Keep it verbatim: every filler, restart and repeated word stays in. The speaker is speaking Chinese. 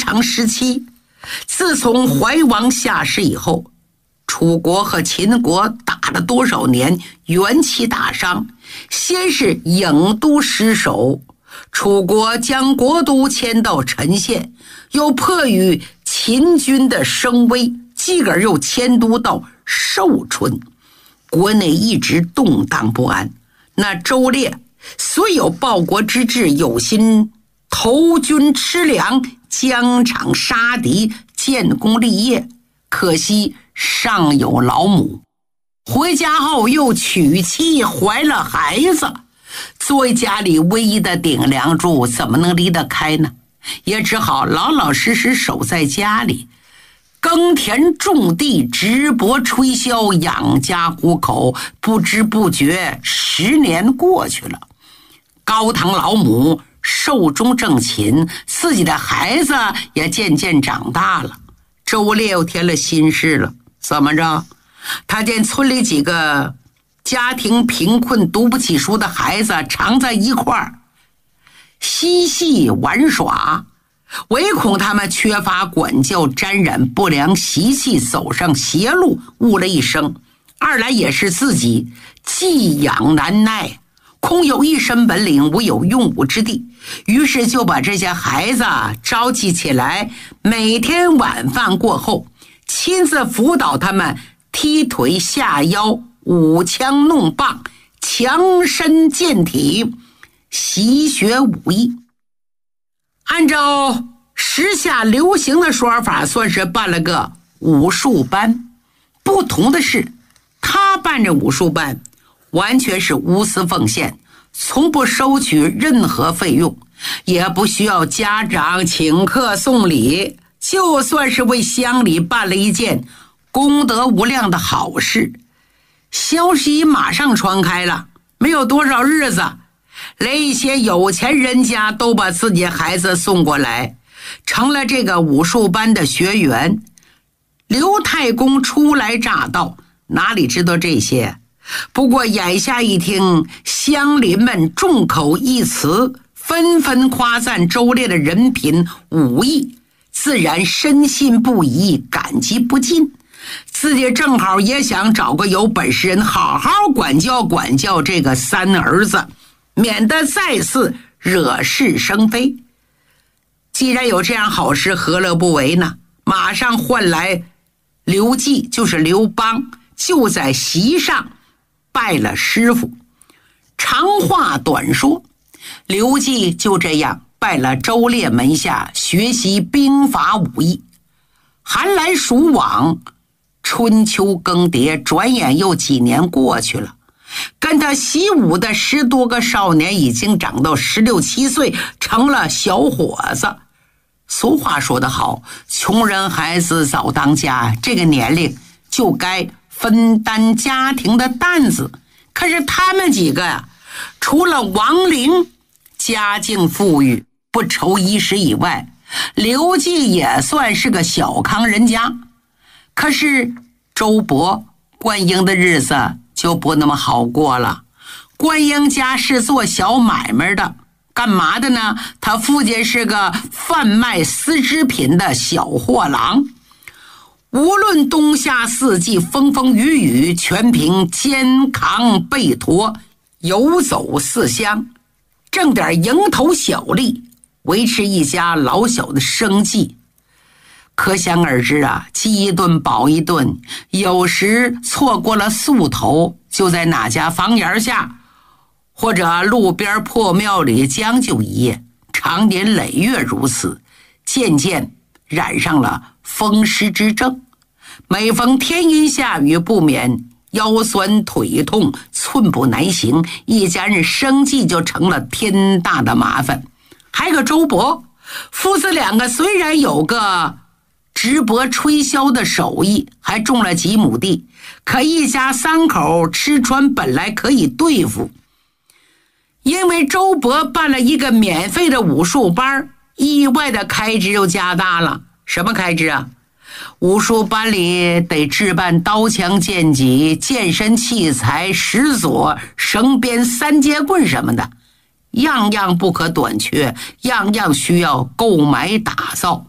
长时期。自从怀王下世以后，楚国和秦国打了多少年，元气大伤。先是郢都失守，楚国将国都迁到陈县，又迫于秦军的声威，继而又迁都到寿春，国内一直动荡不安。那周烈虽有报国之志，有心投军吃粮，疆场杀敌，建功立业，可惜上有老母，回家后又娶妻，怀了孩子，作为家里唯一的顶梁柱，怎么能离得开呢？也只好老老实实守在家里，耕田种地，直播吹箫，养家糊口。不知不觉十年过去了，高堂老母寿终正寝，自己的孩子也渐渐长大了。周烈又添了心事了，怎么着？他见村里几个家庭贫困读不起书的孩子常在一块儿嬉戏玩耍，唯恐他们缺乏管教，沾染不良习气，走上邪路，误了一生。二来也是自己寄养难耐，空有一身本领，无有用武之地，于是就把这些孩子召集起来，每天晚饭过后亲自辅导他们踢腿下腰，舞枪弄棒，强身健体，习学武艺。按照时下流行的说法，算是办了个武术班。不同的是，他办这武术班完全是无私奉献，从不收取任何费用，也不需要家长请客送礼，就算是为乡里办了一件功德无量的好事。消息马上传开了，没有多少日子，连一些有钱人家都把自己孩子送过来，成了这个武术班的学员。刘太公初来乍到，哪里知道这些？不过眼下一听，乡邻们众口一词，纷纷夸赞周烈的人品武艺，自然深信不疑，感激不尽。自己正好也想找个有本事人好好管教管教这个三儿子，免得再次惹是生非。既然有这样好事，何乐不为呢？马上唤来刘季，就是刘邦，就在席上拜了师傅。长话短说，刘季就这样拜了周烈门下，学习兵法武艺。寒来暑往，春秋更迭，转眼又几年过去了。跟他习武的十多个少年已经长到十六七岁，成了小伙子。俗话说得好，穷人孩子早当家，这个年龄就该分担家庭的担子。可是他们几个呀，除了王陵家境富裕，不愁衣食以外，刘季也算是个小康人家。可是周勃、关英的日子就不那么好过了。关英家是做小买卖的，干嘛的呢？他父亲是个贩卖丝织品的小货郎，无论冬夏四季，风风雨雨，全凭肩扛背驮，游走四乡，挣点蝇头小利，维持一家老小的生计。可想而知啊，饥一顿饱一顿，有时错过了宿头，就在哪家房檐下或者路边破庙里将就一夜，长年累月如此，渐渐染上了风湿之症。每逢天阴下雨，不免腰酸腿痛，寸步难行，一家人生计就成了天大的麻烦。还有个周勃，父子两个虽然有个直播吹箫的手艺，还种了几亩地，可一家三口吃穿本来可以对付。因为周勃办了一个免费的武术班，意外的开支又加大了。什么开支啊？武术班里得置办刀枪剑戟、健身器材、石锁、绳鞭、三节棍什么的，样样不可短缺，样样需要购买打造。